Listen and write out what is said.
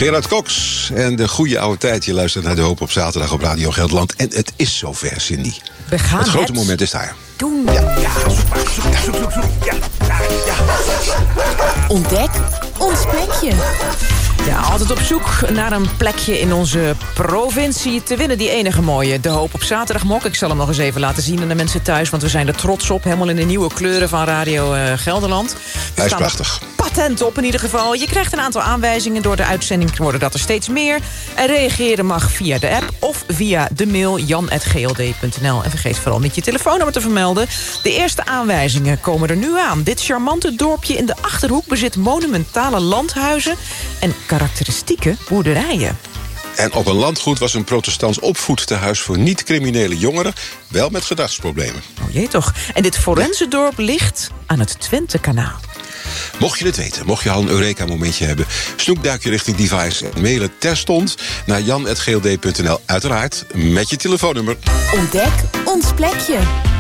Gerard Cox en de goede oude tijd. Je luistert naar De Hoop op zaterdag op Radio Gelderland. En het is zover, Cindy. We gaan het grote moment is daar. Doen. Ja, zoek. Ja. Ontdek ons plekje. Ja, altijd op zoek naar een plekje in onze provincie te winnen. Die enige mooie De Hoop op zaterdagmok. Ik zal hem nog eens even laten zien aan de mensen thuis, want we zijn er trots op. Helemaal in de nieuwe kleuren van Radio Gelderland. Hij is prachtig. Patent op in ieder geval. Je krijgt een aantal aanwijzingen. Door de uitzending worden dat er steeds meer. En reageren mag via de app of via de mail jan@gld.nl. En vergeet vooral niet je telefoonnummer te vermelden. De eerste aanwijzingen komen er nu aan. Dit charmante dorpje in de Achterhoek bezit monumentale landhuizen en karakteristieke boerderijen. En op een landgoed was een protestants opvoedtehuis voor niet-criminele jongeren, wel met gedachtsproblemen. Oh jee toch. En dit forensendorp ligt aan het Twentekanaal. Mocht je het weten, mocht je al een Eureka-momentje hebben, snoekduik je richting Device en mail het terstond naar jan@gld.nl. Uiteraard met je telefoonnummer. Ontdek ons plekje.